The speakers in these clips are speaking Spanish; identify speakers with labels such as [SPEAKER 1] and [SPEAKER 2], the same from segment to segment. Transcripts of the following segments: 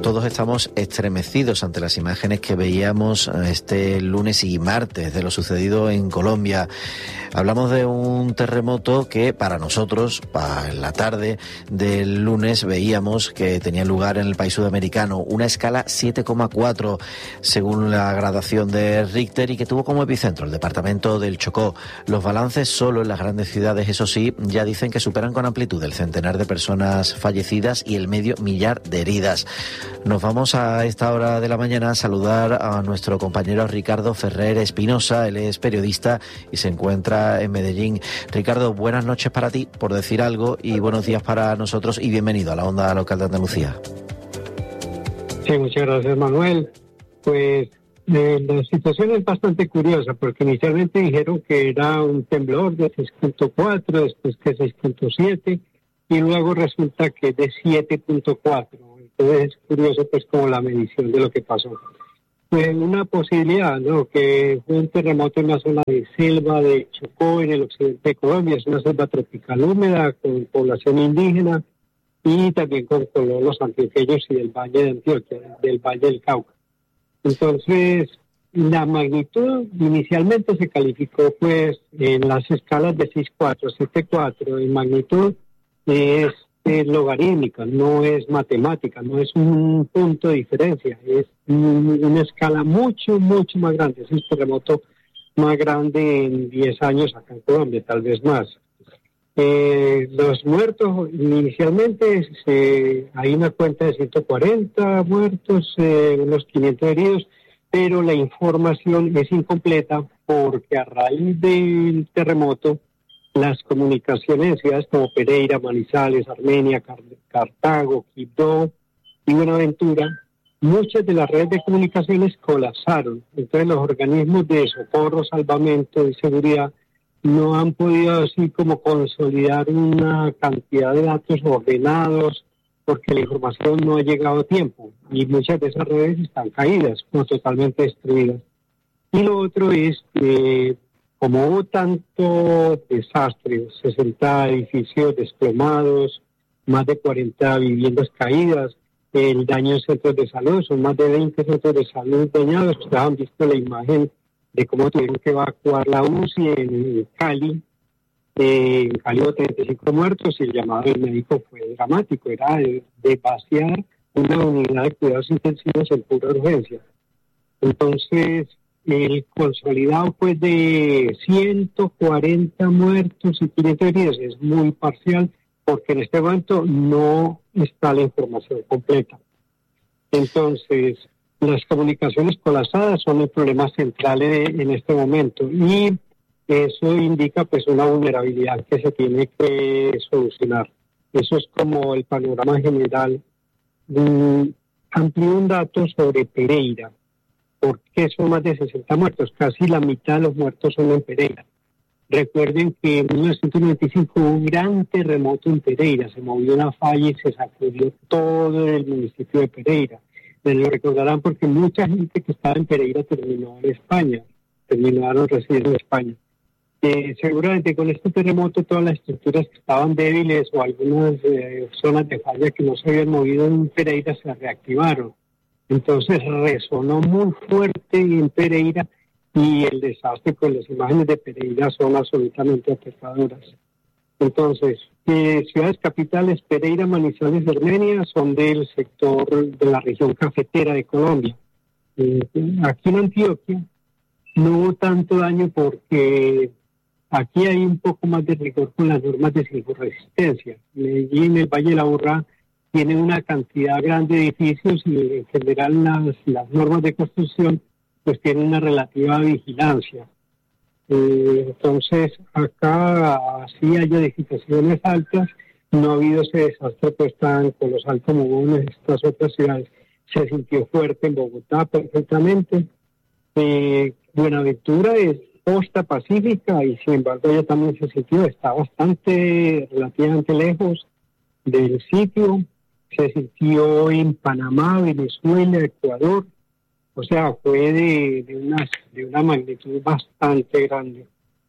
[SPEAKER 1] todos estamos estremecidos ante las imágenes que veíamos este lunes y martes de lo sucedido en Colombia. Hablamos de un terremoto que para nosotros, en la tarde del lunes, veíamos que tenía lugar en el país sudamericano, una escala 7,4 según la gradación de Richter, y que tuvo como epicentro el departamento del Chocó. Los balances solo en las grandes ciudades, eso sí, ya dicen que superan con amplitud el centenar de personas fallecidas y el medio millar de heridas. Nos vamos a esta hora de la mañana a saludar a nuestro compañero Ricardo Ferrer Espinosa. Él es periodista y se encuentra en Medellín. Ricardo, buenas noches para ti, por decir algo, y buenos días para nosotros, y bienvenido a la Onda Local de Andalucía.
[SPEAKER 2] Sí, muchas gracias, Manuel. Pues la situación es bastante curiosa, porque inicialmente dijeron que era un temblor de 6.4, después que 6.7, y luego resulta que es de 7.4. Entonces es curioso pues como la medición de lo que pasó. Pues una posibilidad, ¿no? Que fue un terremoto en una zona de selva de Chocó, en el occidente de Colombia. Es una selva tropical húmeda con población indígena y también con colonos antioqueños y del Valle de Antioquia, del Valle del Cauca. Entonces, la magnitud inicialmente se calificó pues en las escalas de 6.4, 7.4. En magnitud es logarítmica, no es matemática, no es un punto de diferencia, es una escala mucho más grande. Es el terremoto más grande en 10 años acá en Colombia, tal vez más. Los muertos, inicialmente hay una cuenta de 140 muertos, unos 500 heridos, pero la información es incompleta porque a raíz del terremoto las comunicaciones en ciudades como Pereira, Manizales, Armenia, Cartago, Quibdó y Buenaventura, muchas de las redes de comunicaciones colapsaron. Entonces los organismos de socorro, salvamento y seguridad no han podido así como consolidar una cantidad de datos ordenados porque la información no ha llegado a tiempo y muchas de esas redes están caídas o totalmente destruidas. Y lo otro es que como hubo tanto desastre, 60 edificios desplomados, más de 40 viviendas caídas, el daño en centros de salud, son más de 20 centros de salud dañados. Ustedes han visto la imagen de cómo tuvieron que evacuar la UCI en Cali. En Cali hubo 35 muertos y el llamado del médico fue dramático, era de vaciar una unidad de cuidados intensivos en pura urgencia. Entonces, el consolidado pues de 140 muertos y 500 heridos es muy parcial porque en este momento no está la información completa. Entonces, las comunicaciones colapsadas son el problema central en este momento y eso indica pues una vulnerabilidad que se tiene que solucionar. Eso es como el panorama general. Amplío un dato sobre Pereira. ¿Por qué son más de 60 muertos? Casi la mitad de los muertos son en Pereira. Recuerden que en 1995 hubo un gran terremoto en Pereira, se movió una falla y se sacudió todo el municipio de Pereira. Me lo recordarán porque mucha gente que estaba en Pereira terminó en España, terminaron residiendo en España. Seguramente con este terremoto todas las estructuras que estaban débiles o algunas zonas de falla que no se habían movido en Pereira se reactivaron. Entonces resonó muy fuerte en Pereira y el desastre con las imágenes de Pereira son absolutamente aterradoras. Entonces, ciudades capitales, Pereira, Manizales y Armenia son del sector de la región cafetera de Colombia. Aquí en Antioquia no hubo tanto daño porque aquí hay un poco más de rigor con las normas de sismoresistencia. Medellín, el Valle de la Urrá, tiene una cantidad grande de edificios y en general las normas de construcción pues tienen una relativa vigilancia. Entonces acá sí hay edificaciones altas, no ha habido ese desastre pues tan colosal como hubo en estas otras ciudades. Se sintió fuerte en Bogotá perfectamente. Buenaventura es costa pacífica y sin embargo ella también se sintió, está relativamente lejos del sitio. Se sintió en Panamá, Venezuela, Ecuador, o sea, fue de una magnitud bastante grande.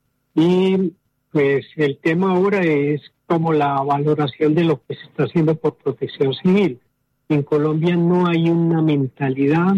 [SPEAKER 2] Y pues el tema ahora es como la valoración de lo que se está haciendo por Protección Civil. en Colombia no hay una mentalidad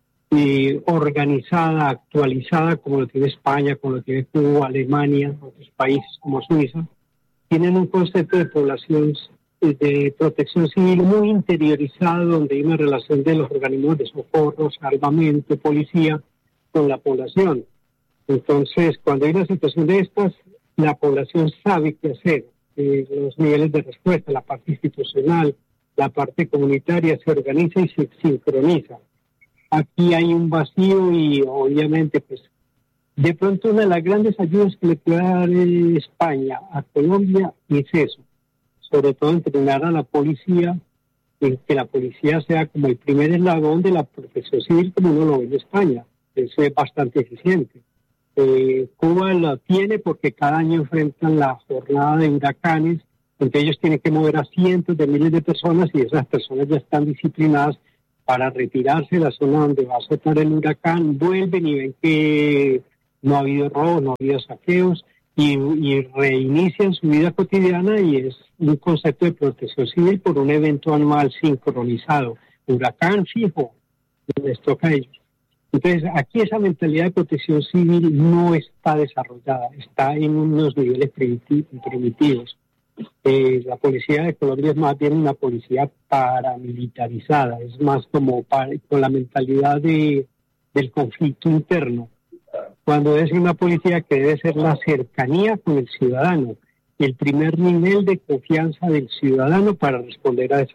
[SPEAKER 2] organizada, actualizada, como lo tiene España, como lo tiene Cuba, Alemania, otros países como Suiza. Tienen un concepto de población de protección civil muy interiorizado, donde hay una relación de los organismos de socorro, salvamento, policía, con la población. Entonces, cuando hay una situación de estas, la población sabe qué hacer. Los niveles de respuesta, la parte institucional, la parte comunitaria se organiza y se sincroniza. Aquí hay un vacío y obviamente pues de pronto una de las grandes ayudas que le puede dar España a Colombia es eso, sobre todo entrenar a la policía, en que la policía sea como el primer eslabón de la protección civil como uno lo ve en España. Eso es bastante eficiente. Cuba lo tiene porque cada año enfrentan la jornada de huracanes, entonces ellos tienen que mover a cientos de miles de personas y esas personas ya están disciplinadas para retirarse de la zona donde va a azotar el huracán, vuelven y ven que no ha habido robos, no ha habido saqueos y reinician su vida cotidiana y es un concepto de protección civil por un evento anual sincronizado. Huracán fijo, les toca a ellos. Entonces, aquí esa mentalidad de protección civil no está desarrollada, está en unos niveles primitivos. La policía de Colombia es más bien una policía paramilitarizada, es más como con la mentalidad del conflicto interno, cuando es una policía que debe ser la cercanía con el ciudadano, el primer nivel de confianza del ciudadano para responder a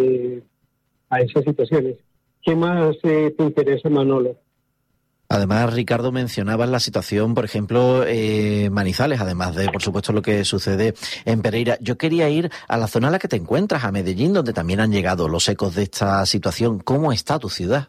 [SPEAKER 2] esas situaciones. ¿Qué más te interesa, Manolo?
[SPEAKER 1] Además, Ricardo, mencionabas la situación, por ejemplo, Manizales, además de, por supuesto, lo que sucede en Pereira. Yo quería ir a la zona en la que te encuentras, a Medellín, donde también han llegado los ecos de esta situación. ¿Cómo está tu ciudad?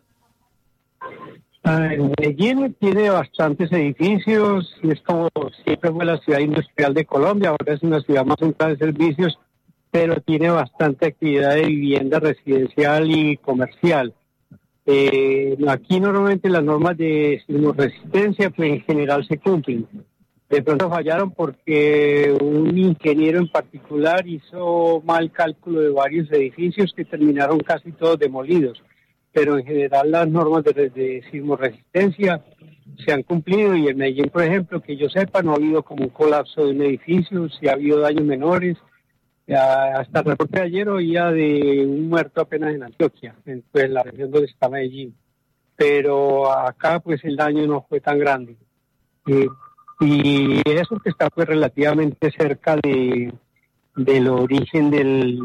[SPEAKER 2] Medellín tiene bastantes edificios, es como siempre fue la ciudad industrial de Colombia, ahora es una ciudad más centrada de servicios, pero tiene bastante actividad de vivienda residencial y comercial. Aquí normalmente las normas de sismoresistencia pues en general se cumplen. De pronto fallaron porque un ingeniero en particular hizo mal cálculo de varios edificios que terminaron casi todos demolidos. Pero en general las normas de sismoresistencia se han cumplido y en Medellín, por ejemplo, que yo sepa, no ha habido como un colapso de un edificio, sí ha habido daños menores. Hasta el reporte de ayer oía de un muerto apenas en Antioquia, en la región donde está Medellín. Pero acá pues el daño no fue tan grande. Y eso que está pues relativamente cerca del origen de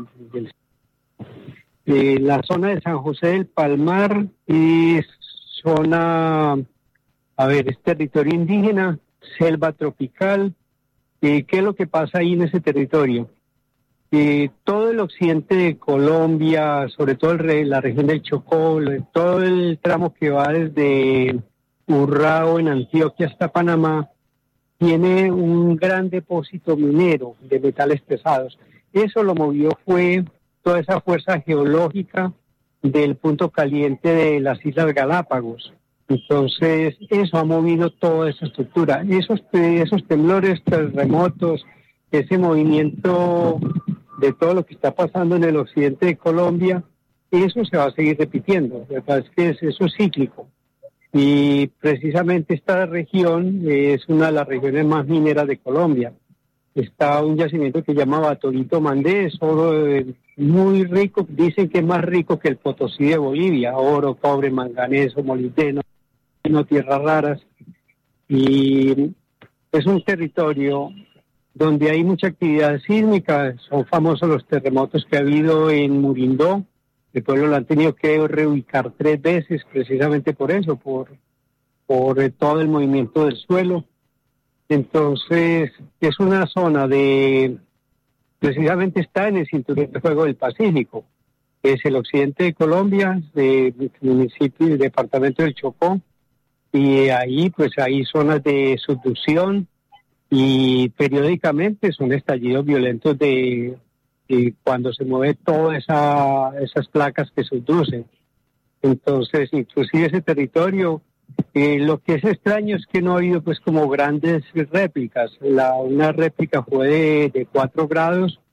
[SPEAKER 2] la zona de San José del Palmar es zona, es territorio indígena, selva tropical. ¿Qué es lo que pasa ahí en ese territorio? Todo el occidente de Colombia, sobre todo la región del Chocó, todo el tramo que va desde Urrao en Antioquia hasta Panamá, tiene un gran depósito minero de metales pesados. Eso lo movió fue toda esa fuerza geológica del punto caliente de las Islas Galápagos. Entonces, eso ha movido toda esa estructura. Esos temblores, terremotos, ese movimiento de todo lo que está pasando en el occidente de Colombia, eso se va a seguir repitiendo. La verdad es que eso es cíclico. Y precisamente esta región es una de las regiones más mineras de Colombia. Está un yacimiento que se llama Batorito Mandé, es oro muy rico, dicen que es más rico que el Potosí de Bolivia, oro, cobre, manganeso, molibdeno, tierras raras. Y es un territorio donde hay mucha actividad sísmica, son famosos los terremotos que ha habido en Murindó. El pueblo lo han tenido que reubicar 3 veces precisamente por eso, por todo el movimiento del suelo. Entonces, es una zona precisamente está en el cinturón de fuego del Pacífico. Es el occidente de Colombia, del municipio y departamento del Chocó. Y ahí, pues hay zonas de subducción y periódicamente son estallidos violentos de cuando se mueve todas esas placas que subducen. Entonces, inclusive ese territorio, lo que es extraño es que no ha habido pues como grandes réplicas. Una réplica fue de 4 grados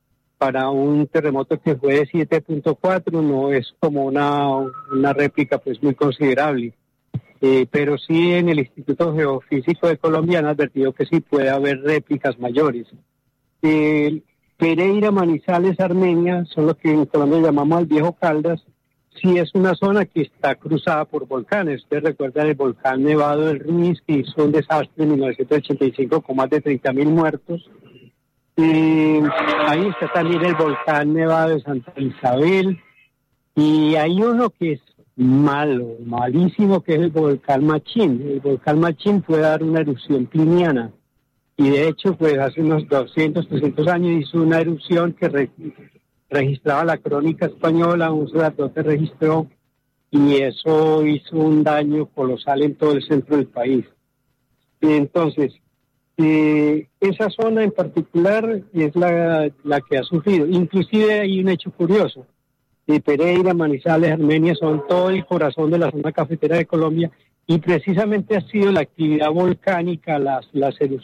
[SPEAKER 2] para un terremoto que fue de 7.4, no es como una réplica pues muy considerable. Pero sí en el Instituto Geofísico de Colombia han advertido que sí puede haber réplicas mayores. Pereira, Manizales, Armenia, son lo que en Colombia llamamos el Viejo Caldas, sí es una zona que está cruzada por volcanes. Ustedes recuerdan el volcán Nevado del Ruiz, que hizo un desastre en 1985 con más de 30.000 muertos. Ahí está también el volcán Nevado de Santa Isabel, y hay uno que es malísimo, que es el volcán Machín. El volcán Machín puede dar una erupción pliniana, y de hecho pues hace unos 200, 300 años hizo una erupción que registraba la crónica española, un sacerdote registró, y eso hizo un daño colosal en todo el centro del país. Y entonces esa zona en particular es la que ha sufrido. Inclusive hay un hecho curioso. Pereira, Manizales, Armenia son todo el corazón de la zona cafetera de Colombia, y precisamente ha sido la actividad volcánica, las erupciones